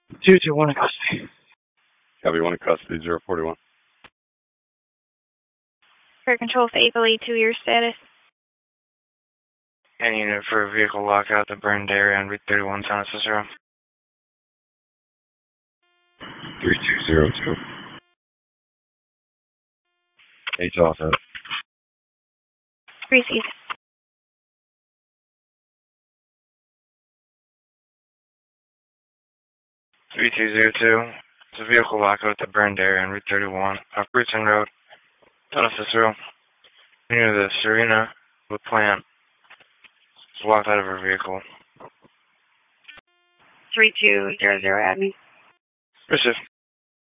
221 in custody. Copy, 1 in custody, 041. Air Control Vehicle A2, your status. And unit for a vehicle lockout at the burned area on Route 31, San Cicero. 3202. H off at Received. It's a vehicle lockout at the burned area on Route 31, off Bruton Road, San Cicero, near the Serena La plant. It's locked out of her vehicle. 3200 admin. Received.